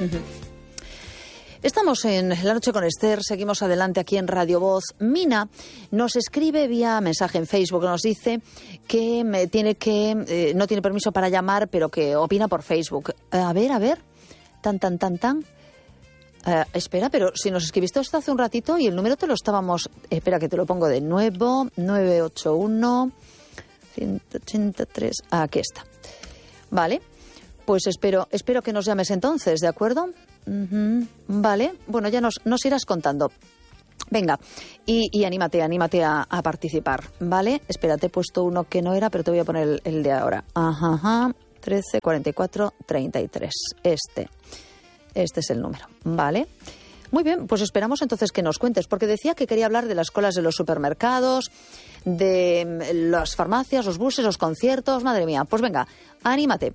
Estamos en La Noche con Esther, seguimos adelante aquí en Radio Voz. Mina nos escribe vía mensaje en Facebook, nos dice que no tiene permiso para llamar, pero que opina por Facebook. A ver, espera, pero si nos escribiste esto hace un ratito y el número te lo estábamos... Espera, que te lo pongo de nuevo, 981-183... Aquí está. Vale, pues espero que nos llames entonces, ¿de acuerdo? Vale, bueno, ya nos irás contando. Venga, y anímate a participar, ¿vale? Espera, te he puesto uno que no era, pero te voy a poner el de ahora. 13 44 33. Este es el número, ¿vale? Muy bien, pues esperamos entonces que nos cuentes, porque decía que quería hablar de las colas de los supermercados, de las farmacias, los buses, los conciertos. Madre mía, pues venga, anímate.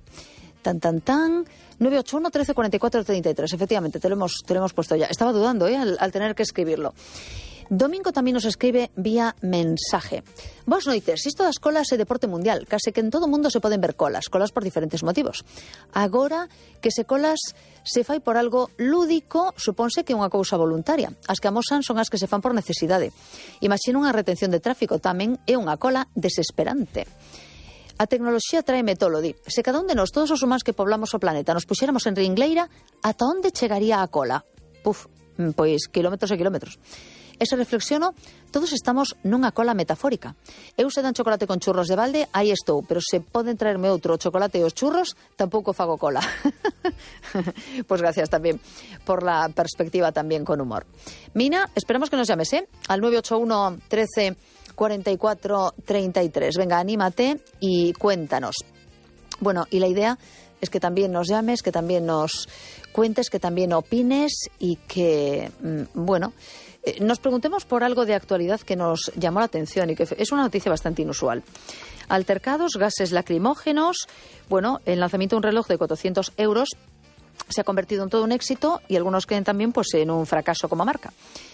981 13 44 33. Efectivamente, te lo hemos puesto ya. Estaba dudando al tener que escribirlo. Domingo también nos escribe vía mensaje. Boas noites, isto das colas é deporte mundial. Case que en todo o mundo se poden ver colas por diferentes motivos. Agora que se colas se fai por algo lúdico, supónse que é unha cousa voluntaria. As que amosan son as que se fan por necesidade. Imagina unha retención de tráfico, tamén é unha cola desesperante. A tecnoloxía traeme tolo, di. Se cada un de nós, todos os humanos que poblamos o planeta, nos puxéramos en ringleira, ata onde chegaría a cola? Pois kilómetros e kilómetros. E se reflexiono, todos estamos nunha cola metafórica. Eu se dan chocolate con churros de balde, aí estou, pero se poden traerme outro chocolate e os churros, tampouco fago cola. Pues gracias también por la perspectiva también con humor. Mina, esperamos que nos llames, al 981 13 44 33. Venga, anímate y cuéntanos. Bueno, y la idea es que también nos llames, que también nos cuentes, que también opines y que, nos preguntemos por algo de actualidad que nos llamó la atención y que es una noticia bastante inusual. Altercados, gases lacrimógenos, el lanzamiento de un reloj de 400 euros se ha convertido en todo un éxito y algunos creen también en un fracaso como marca.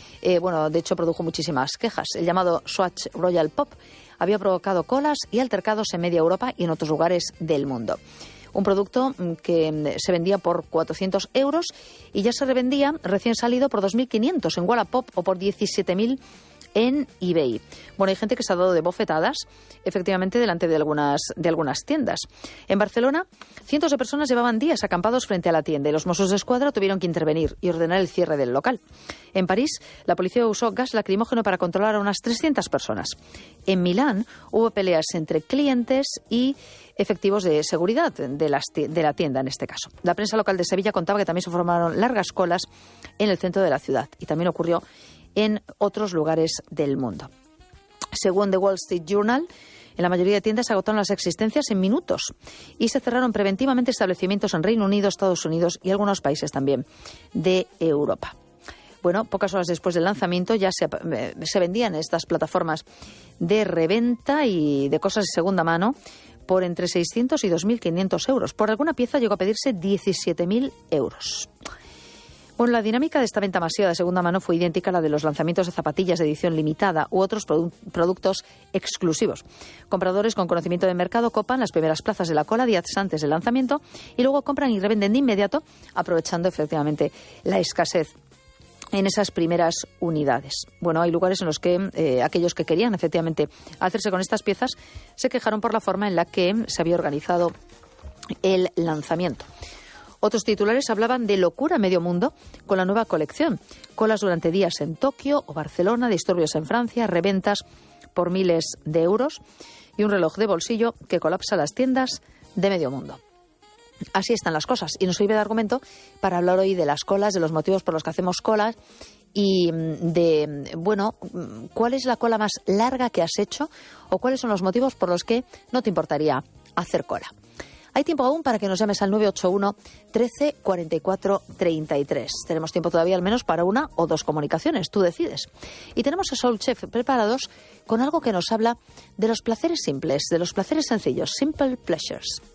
De hecho produjo muchísimas quejas. El llamado Swatch Royal Pop había provocado colas y altercados en media Europa y en otros lugares del mundo. Un producto que se vendía por 400 euros y ya se revendía recién salido por 2.500 en Wallapop o por 17.000 en eBay. Hay gente que se ha dado de bofetadas, efectivamente, delante de algunas tiendas. En Barcelona, cientos de personas llevaban días acampados frente a la tienda y los Mossos d'Esquadra tuvieron que intervenir y ordenar el cierre del local. En París, la policía usó gas lacrimógeno para controlar a unas 300 personas. En Milán, hubo peleas entre clientes y efectivos de seguridad de la tienda, en este caso. La prensa local de Sevilla contaba que también se formaron largas colas en el centro de la ciudad y también ocurrió en otros lugares del mundo. Según The Wall Street Journal, en la mayoría de tiendas se agotaron las existencias en minutos y se cerraron preventivamente establecimientos en Reino Unido, Estados Unidos y algunos países también de Europa. Pocas horas después del lanzamiento ya se vendían estas plataformas de reventa y de cosas de segunda mano por entre 600 y 2.500 euros. Por alguna pieza llegó a pedirse 17.000 euros. La dinámica de esta venta masiva de segunda mano fue idéntica a la de los lanzamientos de zapatillas de edición limitada u otros productos exclusivos. Compradores con conocimiento de mercado copan las primeras plazas de la cola días antes del lanzamiento y luego compran y revenden de inmediato, aprovechando efectivamente la escasez en esas primeras unidades. Hay lugares en los que aquellos que querían efectivamente hacerse con estas piezas se quejaron por la forma en la que se había organizado el lanzamiento. Otros titulares hablaban de locura en medio mundo con la nueva colección. Colas durante días en Tokio o Barcelona, disturbios en Francia, reventas por miles de euros y un reloj de bolsillo que colapsa las tiendas de medio mundo. Así están las cosas y nos sirve de argumento para hablar hoy de las colas, de los motivos por los que hacemos colas y de, cuál es la cola más larga que has hecho o cuáles son los motivos por los que no te importaría hacer cola. Hay tiempo aún para que nos llames al 981 13 44 33. Tenemos tiempo todavía al menos para una o dos comunicaciones, tú decides. Y tenemos a Soul Chef preparados con algo que nos habla de los placeres simples, de los placeres sencillos, simple pleasures.